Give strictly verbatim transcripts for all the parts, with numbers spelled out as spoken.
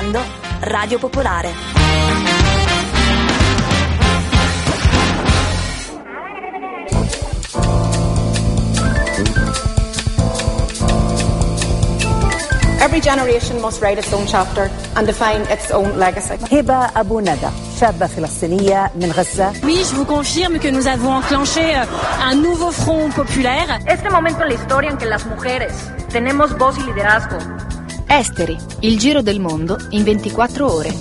ascoltando Radio Popolare. Every generation must write its own chapter and define its own legacy. هبة أبو ندى شابة فلسطينية من غزة. Oui, je vous confirme que nous avons enclenché un nouveau front populaire. Este momento en la historia en que las mujeres tenemos voz y liderazgo. Esteri, il giro del mondo in ventiquattro ore.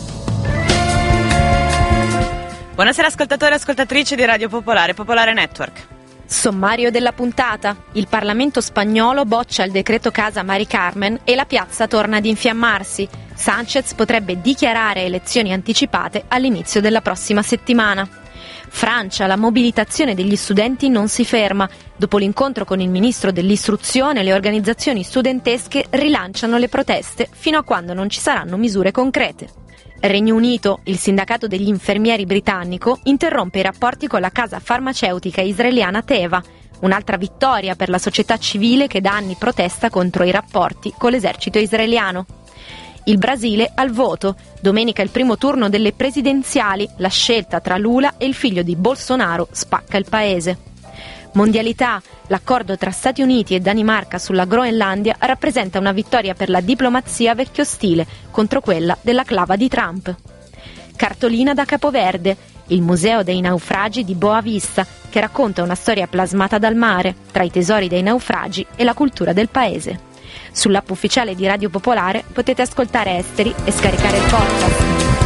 Buonasera ascoltatori e ascoltatrici di Radio Popolare, Popolare Network. Sommario della puntata. Il Parlamento spagnolo boccia il decreto casa Mari Carmen e la piazza torna ad infiammarsi. Sánchez potrebbe dichiarare elezioni anticipate all'inizio della prossima settimana. Francia, la mobilitazione degli studenti non si ferma. Dopo l'incontro con il ministro dell'istruzione, le organizzazioni studentesche rilanciano le proteste fino a quando non ci saranno misure concrete. Regno Unito, il sindacato degli infermieri britannico interrompe i rapporti con la casa farmaceutica israeliana Teva, un'altra vittoria per la società civile che da anni protesta contro i rapporti con l'esercito israeliano. Il Brasile al voto, domenica il primo turno delle presidenziali, la scelta tra Lula e il figlio di Bolsonaro spacca il paese. Mondialità, l'accordo tra Stati Uniti e Danimarca sulla Groenlandia rappresenta una vittoria per la diplomazia vecchio stile contro quella della clava di Trump. Cartolina da Capoverde, il museo dei naufragi di Boa Vista, che racconta una storia plasmata dal mare, tra i tesori dei naufragi e la cultura del paese. Sull'app ufficiale di Radio Popolare potete ascoltare Esteri e scaricare il podcast.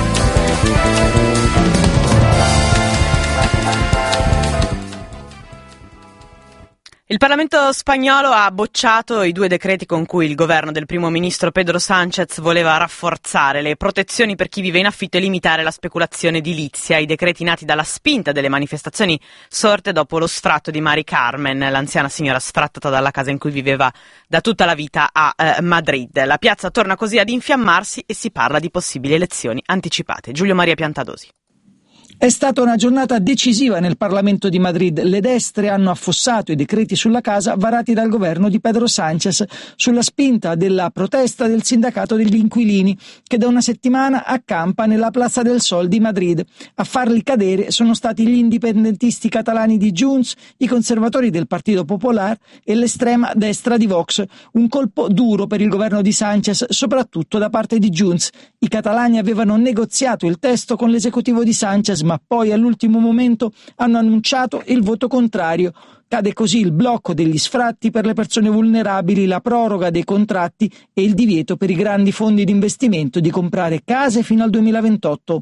Il Parlamento spagnolo ha bocciato i due decreti con cui il governo del primo ministro Pedro Sánchez voleva rafforzare le protezioni per chi vive in affitto e limitare la speculazione edilizia. I decreti nati dalla spinta delle manifestazioni sorte dopo lo sfratto di Mari Carmen, l'anziana signora sfrattata dalla casa in cui viveva da tutta la vita a eh, Madrid. La piazza torna così ad infiammarsi e si parla di possibili elezioni anticipate. Giulio Maria Piantadosi. È stata una giornata decisiva nel Parlamento di Madrid. Le destre hanno affossato i decreti sulla casa varati dal governo di Pedro Sánchez sulla spinta della protesta del sindacato degli inquilini che da una settimana accampa nella Plaza del Sol di Madrid. A farli cadere sono stati gli indipendentisti catalani di Junts, i conservatori del Partito Popular e l'estrema destra di Vox. Un colpo duro per il governo di Sánchez, soprattutto da parte di Junts. I catalani avevano negoziato il testo con l'esecutivo di Sánchez, ma poi all'ultimo momento hanno annunciato il voto contrario. Cade così il blocco degli sfratti per le persone vulnerabili, la proroga dei contratti e il divieto per i grandi fondi di investimento di comprare case fino al duemilaventotto.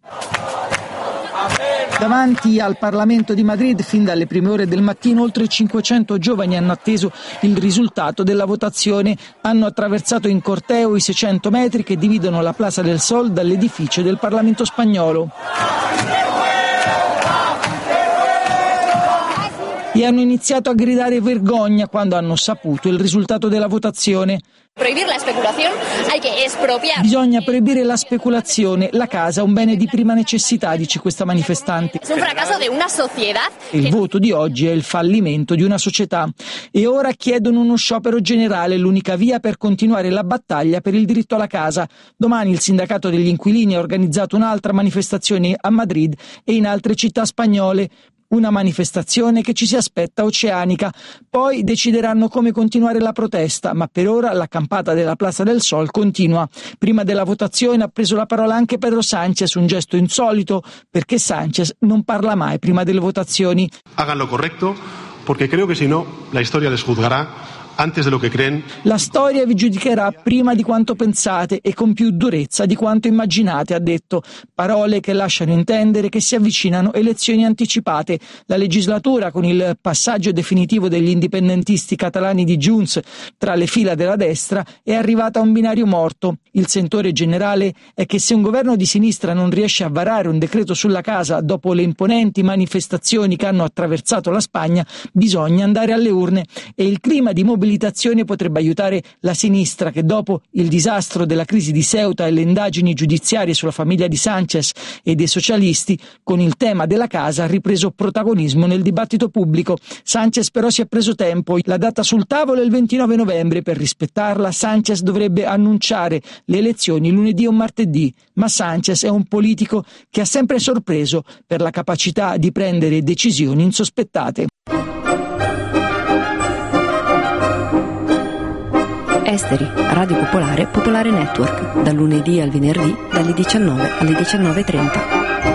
Davanti al Parlamento di Madrid, fin dalle prime ore del mattino, oltre cinquecento giovani hanno atteso il risultato della votazione. Hanno attraversato in corteo i seicento metri che dividono la Plaza del Sol dall'edificio del Parlamento spagnolo. E hanno iniziato a gridare vergogna quando hanno saputo il risultato della votazione. Proibir la especulación, hay que expropiar. Bisogna proibire la speculazione. La casa è un bene di prima necessità, dice questa manifestante. Es un fracaso de una sociedad. Il voto di oggi è il fallimento di una società. E ora chiedono uno sciopero generale, l'unica via per continuare la battaglia per il diritto alla casa. Domani il sindacato degli inquilini ha organizzato un'altra manifestazione a Madrid e in altre città spagnole. Una manifestazione che ci si aspetta oceanica. Poi decideranno come continuare la protesta, ma per ora l'accampata della Plaza del Sol continua. Prima della votazione ha preso la parola anche Pedro Sánchez, un gesto insolito perché Sánchez non parla mai prima delle votazioni. Hagan lo correcto, porque creo que si no la historia les juzgará antes de lo que creen. La storia vi giudicherà prima di quanto pensate e con più durezza di quanto immaginate, ha detto. Parole che lasciano intendere che si avvicinano elezioni anticipate. La legislatura, con il passaggio definitivo degli indipendentisti catalani di Junts tra le fila della destra, è arrivata a un binario morto. Il sentore generale è che se un governo di sinistra non riesce a varare un decreto sulla casa dopo le imponenti manifestazioni che hanno attraversato la Spagna, bisogna andare alle urne. E il clima di mobilitazione riabilitazione potrebbe aiutare la sinistra che dopo il disastro della crisi di Ceuta e le indagini giudiziarie sulla famiglia di Sánchez e dei socialisti, con il tema della casa ha ripreso protagonismo nel dibattito pubblico. Sánchez però si è preso tempo. La data sul tavolo è il ventinove novembre. Per rispettarla, Sánchez dovrebbe annunciare le elezioni lunedì o martedì, ma Sánchez è un politico che ha sempre sorpreso per la capacità di prendere decisioni insospettate. Esteri, Radio Popolare, Popolare Network, dal lunedì al venerdì, dalle diciannove alle diciannove e trenta.